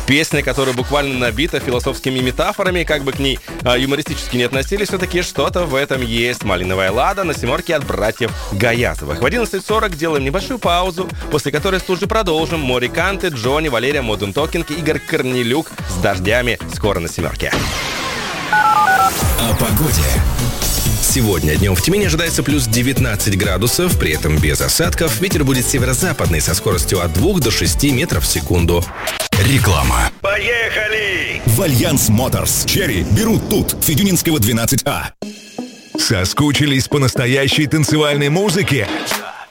Песня, которая буквально набита философскими метафорами, как бы к ней юмористически не относились, все-таки что-то в этом есть. «Малиновая лада» на семерке от братьев Гаязовых. В 11:40 делаем небольшую паузу, после которой тут же продолжим. Мори Канте, Джонни, Валерия, Модern Talking, Игорь Корнелюк с «Дождями» скоро на семерке. О погоде. Сегодня днем в Тюмени ожидается плюс 19 градусов, при этом без осадков. Ветер будет северо-западный со скоростью от 2 до 6 метров в секунду. Реклама. Поехали! В Альянс Моторс. Черри берут тут. Федюнинского 12А. Соскучились по настоящей танцевальной музыке?